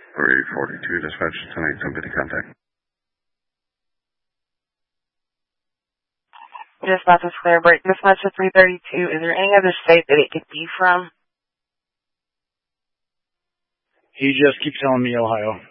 342 dispatch, tonight, somebody contact. Dispatch is clear. Break dispatch to 332. Is there any other state that it could be from? He just keeps telling me Ohio.